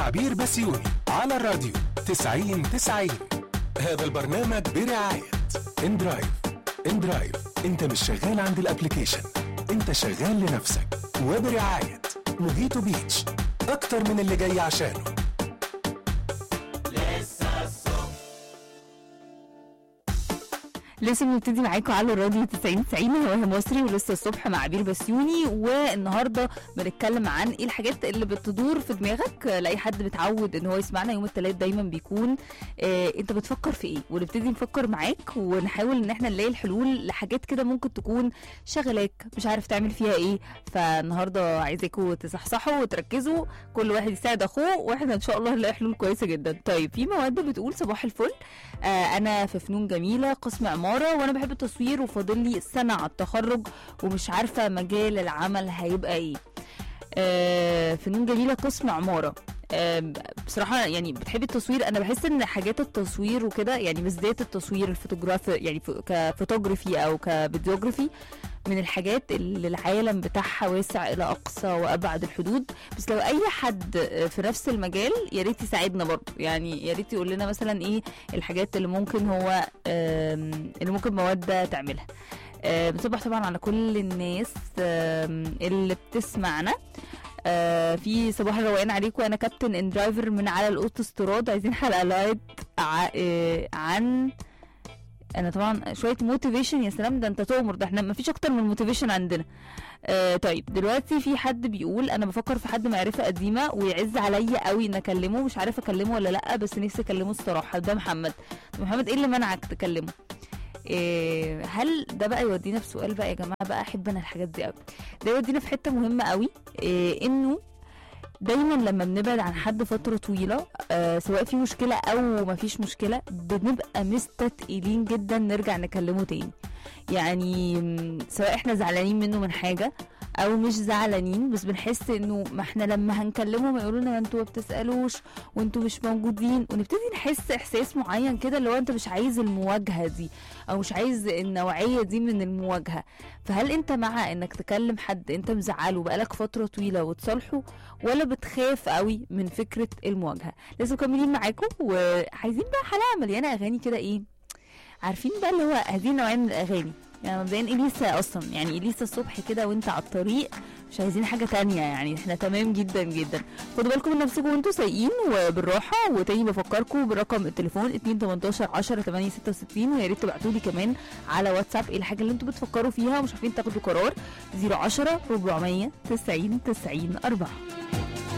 عبير بسيوني على الراديو 90-90. هذا البرنامج برعاية اندرايف. اندرايف، انت مش شغال عند الابليكيشن، انت شغال لنفسك. وبرعاية موهيتو بيتش، اكتر من اللي جاي عشانه. لسه بنبتدي معاكم على الراديو 90-90 هواها مصري، ولسه الصبح مع عبير بسيوني. والنهارده بنتكلم عن ايه الحاجات اللي بتدور في دماغك لاي حد بتعود ان هو يسمعنا يوم الثلاث. دايما بيكون انت بتفكر في ايه، ونبتدي نفكر معاك ونحاول ان احنا نلاقي الحلول لحاجات كده ممكن تكون شغلاك مش عارف تعمل فيها ايه. فالنهارده عايزاكم تصحصحوا وتركزوا، كل واحد يساعد اخوه، واحنا ان شاء الله نلاقي حلول كويسه جدا. طيب، في مواد بتقول صباح الفل، انا في فنون جميله قسم عماره، وانا بحب التصوير وفاضل لي سنه على التخرج ومش عارفه مجال العمل هيبقى ايه. فنون جميله قسم عماره. بصراحه يعني بتحبي التصوير. انا بحس ان حاجات التصوير وكده، يعني بالذات التصوير الفوتوغرافي، يعني كفوتوغرافي او كفيديوغرافي، من الحاجات اللي العالم بتاعها واسع الى اقصى وابعد الحدود. بس لو اي حد في نفس المجال يا ريت يساعدنا برضه، يعني يا ريت يقول لنا مثلا ايه الحاجات اللي ممكن هو اللي ممكن مواد تعملها. بصبح طبعا على كل الناس اللي بتسمعنا. في صباح الروقان عليكم، انا كابتن ان درايفر من على الاوتوستراد، عايزين حلقه لايت عن انا طبعا شويه موتيفيشن. يا سلام، ده انت تؤمر، ده احنا مفيش اكتر من موتيفيشن عندنا. طيب دلوقتي في حد بيقول انا بفكر في حد معرفه قديمه ويعز عليا قوي ان اكلمه، مش عارفه اكلمه ولا لا، بس نفسي اكلمه الصراحه. ده محمد. ايه اللي منعك تكلمه؟ هل ده بقى يودينا في سؤال بقى يا جماعه، بقى احب انا الحاجات دي قوي. ده يودينا في حته مهمه قوي، انه دايما لما بنبعد عن حد فترة طويلة، سواء في مشكلة او مفيش مشكلة، بنبقى مستثقلين جدا نرجع نكلمه تاني. يعني سواء احنا زعلانين منه من حاجة او مش زعلانين، بس بنحس انه ما احنا لما هنكلمه ما يقولوا لنا انتوا ما بتسالوش وانتوا مش موجودين، ونبتدي نحس احساس معين كده اللي هو انت مش عايز المواجهه دي او مش عايز النوعيه دي من المواجهه. فهل انت مع انك تكلم حد انت مزعله بقالك فتره طويله وتصالحه، ولا بتخاف قوي من فكره المواجهه؟ لسه مكملين معاكم وعايزين بقى حلقه مليانه اغاني كده، ايه عارفين بقى اللي هو هذه النوعيه من الاغاني. يعني مبدئيا اليسا اصلا، يعني اليسا الصبح كده وانت على الطريق، مش عايزين حاجه تانية، يعني احنا تمام جدا جدا. خدوا بالكم من نفسكم وانتوا سايقين وبالراحه. وتاني بفكركم برقم التليفون 218-10-866، ويا ريت تبعتوا لي كمان على واتساب ايه الحاجه اللي انتوا بتفكروا فيها ومش عارفين تاخدوا قرار. 010-490-90-4.